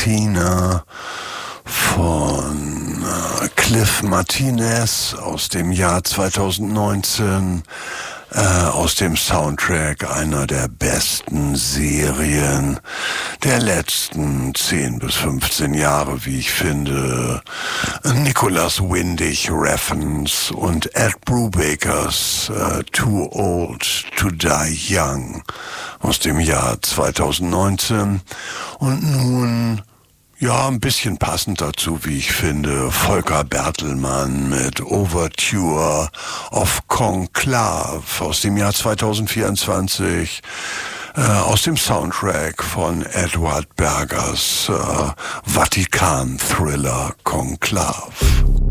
Tina von Cliff Martinez aus dem Jahr 2019, aus dem Soundtrack einer der besten Serien der letzten 10 bis 15 Jahre, wie ich finde. Nicholas Windig Refns und Ed Brubakers Too Old to Die Young aus dem Jahr 2019. Und nun, ja, ein bisschen passend dazu, wie ich finde, Volker Bertelmann mit Overture of Conclave aus dem Jahr 2024, aus dem Soundtrack von Edward Bergers Vatikan-Thriller Conclave.